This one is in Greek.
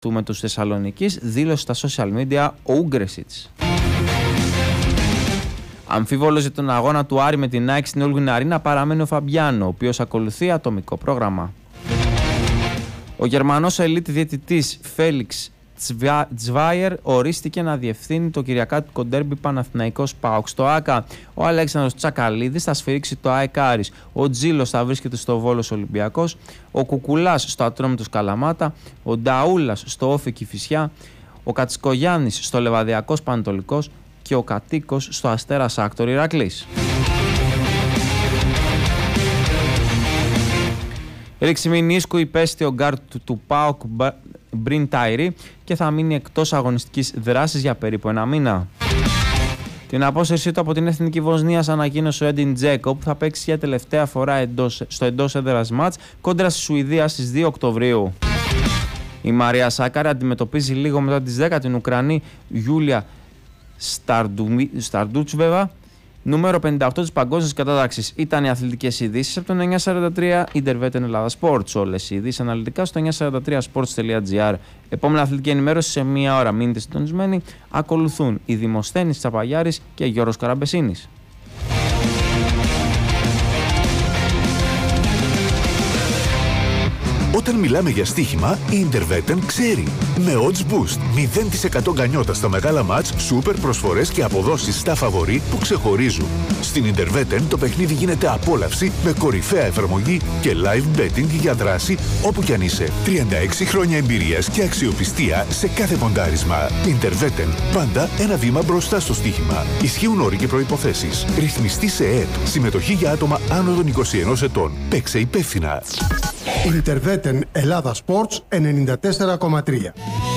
του με τους Θεσσαλονικείς, δήλωσε στα social media ο Ούγκρεσιτς. Αμφίβολος για τον αγώνα του Άρη με την ΑΕΚ στην Όλγιν Αρίνα παραμένει ο Φαμπιάνο, ο οποίος ακολουθεί ατομικό πρόγραμμα. Ο Γερμανός ελίτ διαιτητής Φέλιξ Τσβάιερ ορίστηκε να διευθύνει το κυριακάτικο ντέρμπι Παναθηναϊκός ΠΑΟΚ στο ΆΚΑ. Ο Αλέξανδρος Τσακαλίδης θα σφυρίξει το ΑΕΚ Άρης. Ο Τζίλος θα βρίσκεται στο Βόλος Ολυμπιακός. Ο Κουκουλάς στο Ατρόμητος Καλαμάτα. Ο Νταούλας στο Όφη Κηφισιά. Ο Κατσικογιάννης στο Λεβαδιακός Πανετολικός. Και ο Κατοίκος στο Αστέρας Άκτορ Ηρακλής. Ρίξη Μινίσκου υπέστη ο γκάρτ του ΠΑΟΚ Μπριν Τάιρι και θα μείνει εκτός αγωνιστικής δράσης για περίπου ένα μήνα. Την απόσυρσή του από την Εθνική Βοσνίας ανακοίνωσε ο Έντιν Τζέκο, που θα παίξει για τελευταία φορά στο εντός έδρας μάτς κόντρα στη Σουηδία στις 2 Οκτωβρίου. Η Μαρία Σάκαρη αντιμετωπίζει λίγο μετά τις 10 την Ουκρανή Γιούλια Σταρντούτσβεβα. Νούμερο 58 της παγκόσμιας κατάταξης. Ήταν οι αθλητικές ειδήσεις από το 943 Intervetten Ελλάδα Sports. Όλες οι ειδήσεις αναλυτικά στο 943sports.gr. Επόμενη αθλητική ενημέρωση σε μία ώρα. Μείνετε συντονισμένοι. Ακολουθούν οι Δημοσθένης Τσαπαγιάρης και Γιώργος Καραμπεσίνης. Όταν μιλάμε για στοίχημα, η Intervetten ξέρει. Με odds boost, 0% γκανιότα στα μεγάλα μάτς, σούπερ προσφορές και αποδόσεις στα φαβορί που ξεχωρίζουν. Στην Intervetten το παιχνίδι γίνεται απόλαυση με κορυφαία εφαρμογή και live betting για δράση όπου κι αν είσαι. 36 χρόνια εμπειρίας και αξιοπιστία σε κάθε ποντάρισμα. Intervetten, πάντα ένα βήμα μπροστά στο στοίχημα. Ισχύουν όροι και προϋποθέσεις. Ρυθμιστή σε ΕΕΠ. Συμμετοχή για άτομα άνω των 21 ετών. Παίξε υπεύθυνα. Intervetten Ελλάδα Sports 94,3.